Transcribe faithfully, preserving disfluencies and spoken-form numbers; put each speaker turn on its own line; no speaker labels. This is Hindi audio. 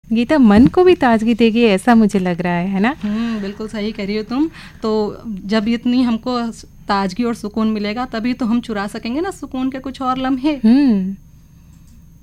गीता मन को भी ताजगी देगी, ऐसा मुझे लग रहा है है ना?
हम्म बिल्कुल सही कह रही हो तुम। तो जब इतनी हमको ताजगी और सुकून मिलेगा तभी तो हम चुरा सकेंगे ना सुकून के कुछ और लम्हे।
हम्म